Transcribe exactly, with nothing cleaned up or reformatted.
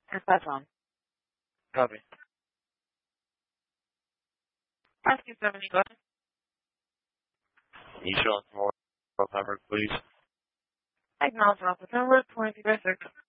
And that's on. Copy. Rescue seventy, go ahead. East Shore four, Pepper, please. Acknowledge Alpha Tower, twenty-three by six.